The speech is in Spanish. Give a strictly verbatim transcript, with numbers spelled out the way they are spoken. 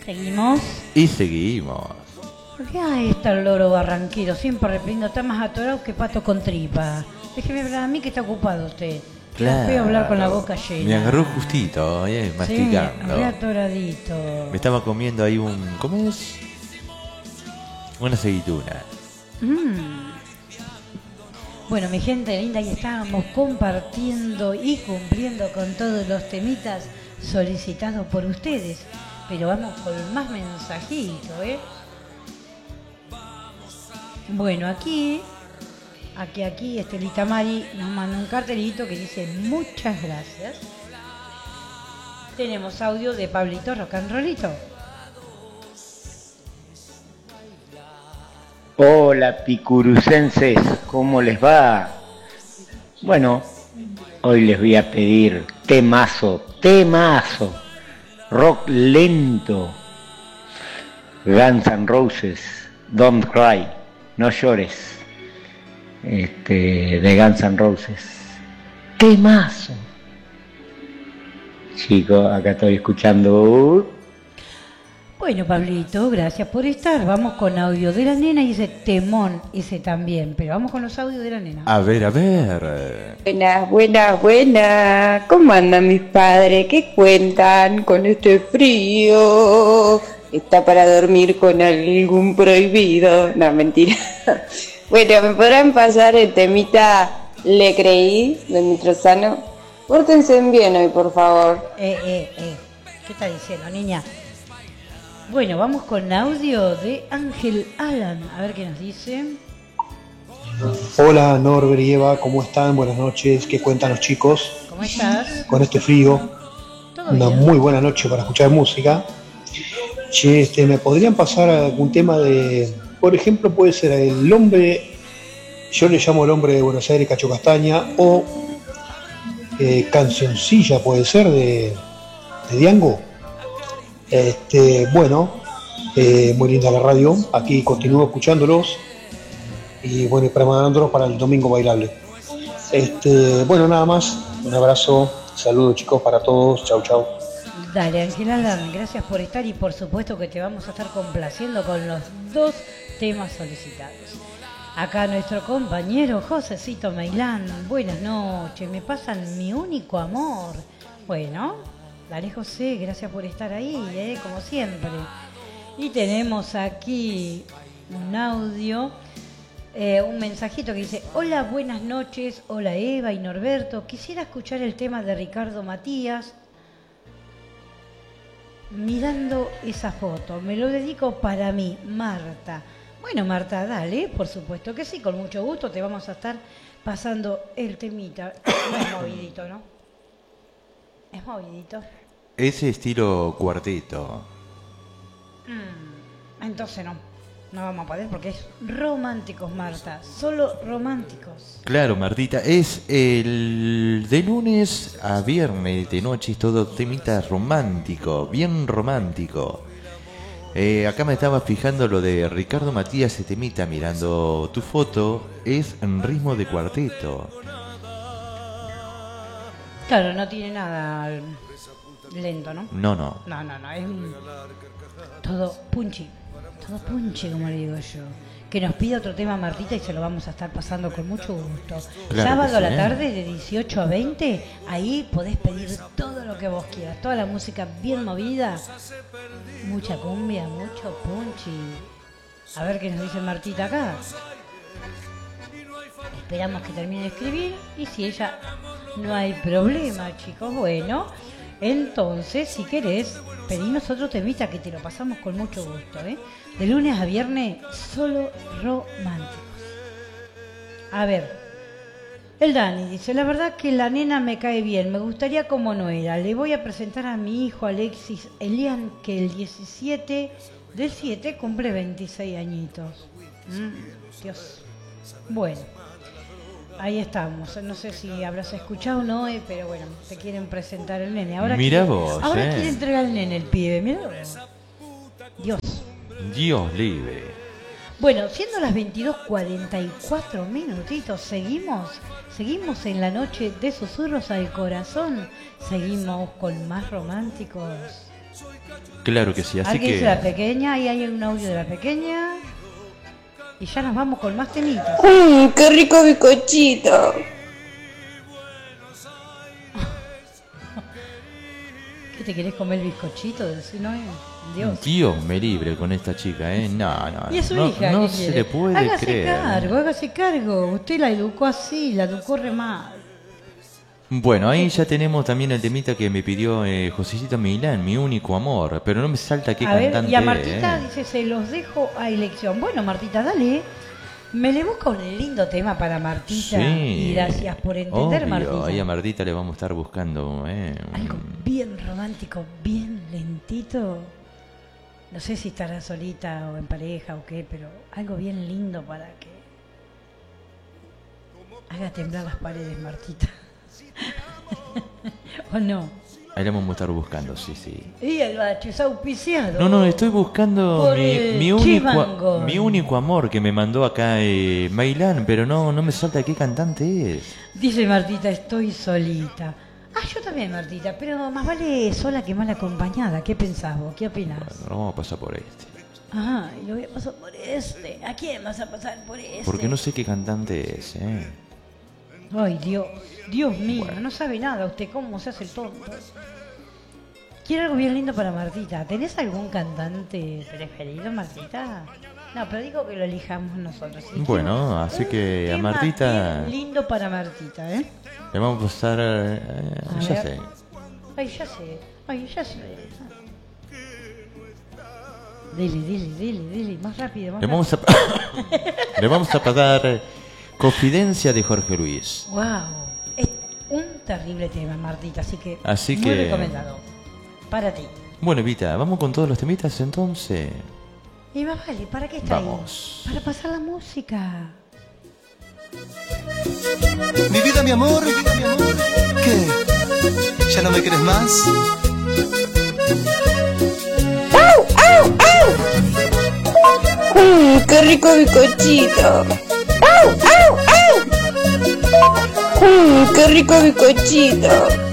Seguimos. Y seguimos. ¿Por qué ahí está el loro barranquero? Siempre repitiendo, está más atorado que pato con tripa. Déjeme hablar a mí que está ocupado usted. Claro. Voy a hablar con la boca llena. Me agarró justito, eh, masticando. Sí, re atoradito. Me estaba comiendo ahí un... ¿Cómo es? Una aceituna. Mm. Bueno, mi gente linda, y estábamos compartiendo y cumpliendo con todos los temitas solicitados por ustedes. Pero vamos con más mensajitos, ¿eh? Bueno, aquí, aquí, aquí, Estelita Mari nos manda un cartelito que dice muchas gracias. Tenemos audio de Pablito Rock and Rollito. Hola picurucenses, ¿cómo les va? Bueno, hoy les voy a pedir temazo, temazo, rock lento, Guns N' Roses, Don't Cry, no llores, este, de Guns N' Roses, temazo. Chicos, acá estoy escuchando. Bueno, Pablito, gracias por estar. Vamos con audio de la nena y ese temón, ese también. Pero vamos con los audios de la nena. A ver, a ver. Buenas, buenas, buenas. ¿Cómo andan mis padres? ¿Qué cuentan con este frío? ¿Está para dormir con algún prohibido? No, mentira. Bueno, ¿me podrán pasar el temita Le Creí de Mitrozano? Pórtense bien hoy, por favor. Eh, eh, eh. ¿Qué está diciendo, niña? Bueno, vamos con audio de Ángel Alan. A ver qué nos dice. Hola Norbert y Eva, ¿cómo están? Buenas noches. ¿Qué cuentan los chicos? ¿Cómo estás? Con este frío. ¿Todo Una bien? muy buena noche para escuchar música. Che, este, ¿me podrían pasar algún tema de, por ejemplo, puede ser el hombre, yo le llamo el hombre de Buenos Aires, Cacho Castaña, o eh, Cancioncilla, puede ser, de, de Diango? Este, bueno, eh, muy linda la radio, aquí continúo escuchándolos y bueno, y preparándolos para el domingo bailable. Este, bueno, nada más, un abrazo, saludos chicos para todos, chau chau. Dale, Ángel Alan, gracias por estar y por supuesto que te vamos a estar complaciendo con los dos temas solicitados. Acá nuestro compañero Josecito Meilán, buenas noches, me pasan mi único amor. Bueno, dale José, gracias por estar ahí, eh, como siempre. Y tenemos aquí un audio, eh, un mensajito que dice: hola, buenas noches, hola Eva y Norberto, quisiera escuchar el tema de Ricardo Matías, Mirando esa foto, me lo dedico para mí, Marta. Bueno, Marta, dale, por supuesto que sí, con mucho gusto te vamos a estar pasando el temita. No es movidito, ¿no? Es movidito. Ese estilo cuarteto. Mm, entonces no, no vamos a poder porque es románticos, Marta, solo románticos. Claro, Martita, es el de lunes a viernes de noche, es todo temita romántico, bien romántico. Eh, acá me estaba fijando lo de Ricardo Matías, ese temita, Mirando tu foto, es en ritmo de cuarteto. Claro, no tiene nada lento, ¿no? No, no. No, no, no, es un- todo punchi, todo punchi, como le digo yo. Que nos pida otro tema Martita y se lo vamos a estar pasando con mucho gusto. Claro Sábado que a la sí, ¿eh? tarde de dieciocho a veinte, ahí podés pedir todo lo que vos quieras, toda la música bien movida, mucha cumbia, mucho punchi. A ver qué nos dice Martita acá. Esperamos que termine de escribir y si ella, no hay problema, chicos. Bueno, entonces si querés pedimos otro temita que te lo pasamos con mucho gusto, ¿eh? De lunes a viernes, solo románticos. A ver, el Dani dice: la verdad que la nena me cae bien, me gustaría como no era. Le voy a presentar a mi hijo Alexis Elian, que el diecisiete del siete cumple veintiséis añitos. Mm, Dios. Bueno, ahí estamos. No sé si habrás escuchado o no, eh, pero bueno, te quieren presentar el nene. Ahora Mirá quiere, vos, ahora eh. quiere entregar el nene, el pibe. Mirá vos. Dios. Dios libre. Bueno, siendo las veintidós cuarenta y cuatro minutitos, seguimos, seguimos en la noche de Susurros al Corazón, seguimos con más románticos. Claro que sí, así Alguien que... dice la pequeña, y hay un audio de la pequeña. Y ya nos vamos con más temitas. Mmm, qué rico bizcochito. ¿Qué te querés comer el bizcochito? Decí, no, eh, Dios. Dios me libre con esta chica, ¿eh? No, no, Y es su no, hija. no ¿qué se quiere? le puede hágase creer. cargo, hágase cargo. Usted la educó así, la educó re mal. Bueno, ahí ya tenemos también el temita que me pidió eh, Josecito Milán, Mi Único Amor, pero no me salta qué A ver, cantante y a Martita es. dice, se los dejo a elección. Bueno, Martita, dale. Me le busca un lindo tema para Martita. Sí, Y gracias por entender, obvio, Martita. ahí a Martita le vamos a estar buscando eh, un- Algo bien romántico, bien lentito. No sé si estará solita o en pareja o qué, pero algo bien lindo para que haga temblar las paredes, Martita. ¿O no? Ahí le vamos a estar buscando, sí, sí. Y el bache es auspiciado. No, no, estoy buscando Por mi, el mi, único, Chimango. mi único amor que me mandó acá eh, Mailán, pero no, no me salta qué cantante es. Dice Martita, estoy solita. Ah, yo también, Martita, pero más vale sola que mal acompañada. ¿Qué pensás vos? ¿Qué opinás? Bueno, vamos a pasar por este. Ah, y lo voy a pasar por este. ¿A quién vas a pasar por este? Porque no sé qué cantante es, ¿eh? Ay, Dios. Dios mío, no sabe nada usted. ¿Cómo se hace el tonto? Quiero algo bien lindo para Martita. ¿Tenés algún cantante preferido, Martita? No, pero digo que lo elijamos nosotros. Elegimos Bueno, así un que a tema Martita bien lindo para Martita, ¿eh? le vamos a pasar... eh, A ya ver. sé. Ay, ya sé. Ay, ya sé. Dile, dile, dile, dile. Más rápido, más Le vamos rápido. a, le vamos a pasar Confidencia de Jorge Luis. Wow. Es un terrible tema, Martita, así que Así muy que- recomendado. Para ti. Bueno, Evita, ¿vamos con todos los temitas entonces? Y más vale, ¿para qué está Vamos. ahí? Para pasar la música. Mi vida, mi amor, ¿qué? ¿Ya no me quieres más? ¡Au, au, au! Mmm, qué rico bizcochito. ¡Au, au, au! Mmm, qué rico bizcochito.